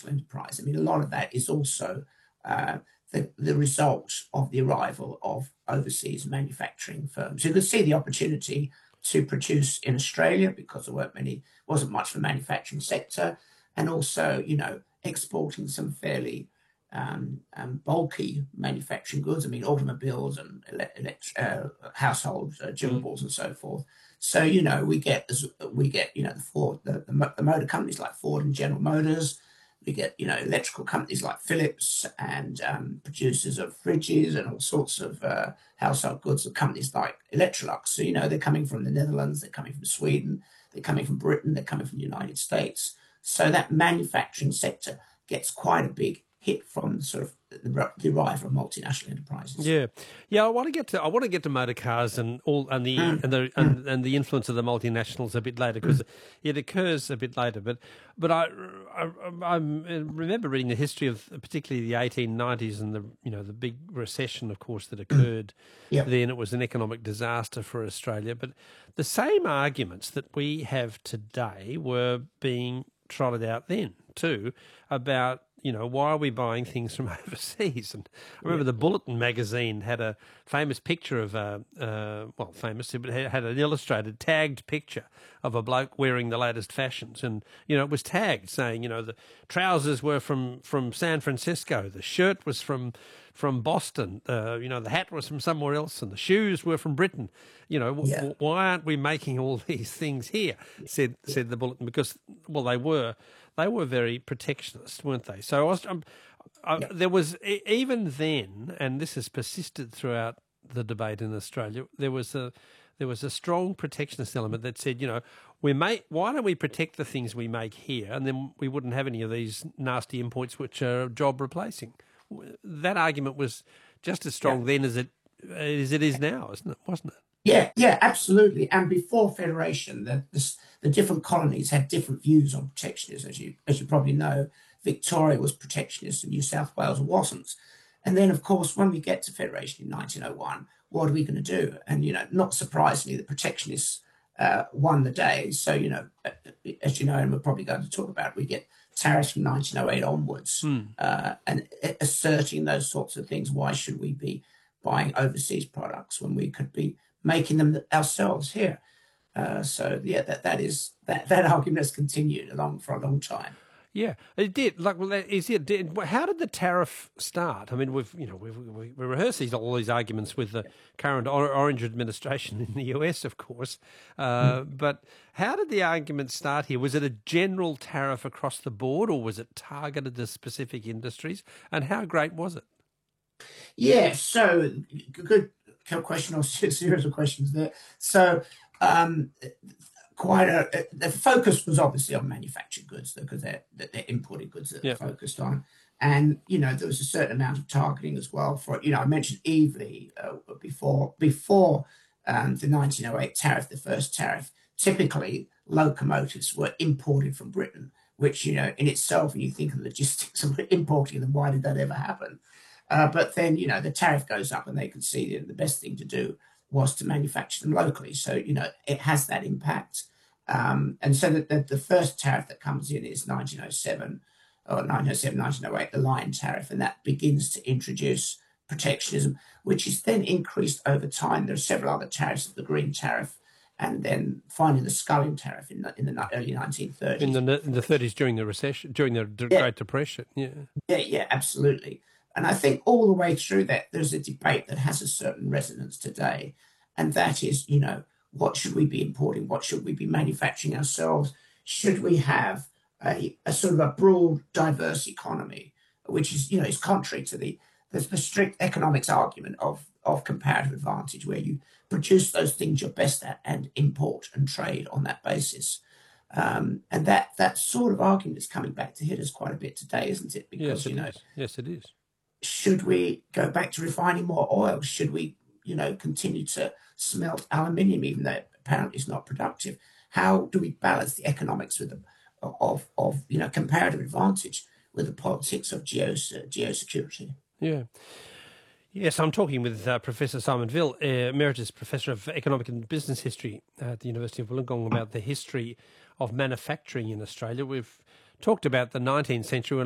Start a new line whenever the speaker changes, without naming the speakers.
multinational enterprise. I mean, a lot of that is also uh, the result of the arrival of overseas manufacturing firms who could see the opportunity to produce in Australia because there wasn't much of a manufacturing sector, and also, exporting some fairly bulky manufacturing goods. I mean, automobiles and household
Mm.
durables and so forth. So, the motor companies like Ford and General Motors. We get, electrical companies like Philips and producers of fridges and all sorts of household goods. The companies like Electrolux. So, they're coming from the Netherlands, they're coming from Sweden, they're coming from Britain, they're coming from the United States. So that manufacturing sector gets quite a big hit from sort of the arrival of multinational enterprises.
Yeah, yeah. I want to get to motor cars and all and the influence of the multinationals a bit later, because it occurs a bit later. But I remember reading the history of particularly the 1890s and the big recession, of course, that occurred.
Yeah.
Then it was an economic disaster for Australia. But the same arguments that we have today were being trotted out then too, about why are we buying things from overseas? And I remember the Bulletin magazine had a famous picture of famous, but had an illustrated tagged picture of a bloke wearing the latest fashions, and it was tagged saying the trousers were from San Francisco, the shirt was from Boston, the hat was from somewhere else, and the shoes were from Britain.
Yeah.
Why aren't we making all these things here? Said the Bulletin, because they were very protectionist, weren't they? So there was even then, and this has persisted throughout the debate in Australia. There was a strong protectionist element that said, why don't we protect the things we make here, and then we wouldn't have any of these nasty imports which are job replacing. That argument was just as strong then as it is now, wasn't it?
Yeah, yeah, absolutely. And before Federation, the different colonies had different views on protectionism. As you probably know, Victoria was protectionist and New South Wales wasn't. And then, of course, when we get to Federation in 1901, what are we going to do? And, not surprisingly, the protectionists won the day. So, as you know, and we're probably going to talk about, we get tariffs from 1908 onwards, and asserting those sorts of things. Why should we be buying overseas products when we could be making them ourselves here? So yeah, that argument has continued along for a long time.
Yeah, it did. Like, well, how did the tariff start? I mean, we rehearse all these arguments with the current Orange administration in the US, of course. But how did the argument start here? Was it a general tariff across the board, or was it targeted to specific industries? And how great was it?
Yeah, so good question or series of questions there. So um, the focus was obviously on manufactured goods because they're imported goods that they're
Yeah.
focused on. And there was a certain amount of targeting as well for I mentioned Evely before the 1908 tariff, the first tariff. Typically, locomotives were imported from Britain, which in itself, when you think of logistics of importing them, why did that ever happen? But then, the tariff goes up and they could see that the best thing to do was to manufacture them locally. So, it has that impact. And so the first tariff that comes in is 1907, or 1907, 1908, the Lion Tariff, and that begins to introduce protectionism, which is then increased over time. There are several other tariffs, the Green Tariff, and then finally the Scullion Tariff in the early 1930s.
In the 30s, during the recession, during the
Yeah,
Great Depression. Yeah.
yeah, yeah, absolutely. And I think all the way through that, there's a debate that has a certain resonance today. And that is, what should we be importing? What should we be manufacturing ourselves? Should we have a sort of a broad, diverse economy, which is contrary to the strict economics argument of comparative advantage, where you produce those things you're best at and import and trade on that basis. And that sort of argument is coming back to hit us quite a bit today, isn't it?
Yes,
Because,
it is. Yes, it is.
should we go back to refining more oil? Should we, continue to smelt aluminium, even though apparently it's not productive? How do we balance the economics with of comparative advantage with the politics of geosecurity?
Yeah. Yes, I'm talking with Professor Simon Vill, Emeritus Professor of Economic and Business History at the University of Wollongong, about the history of manufacturing in Australia. We've talked about the 19th century.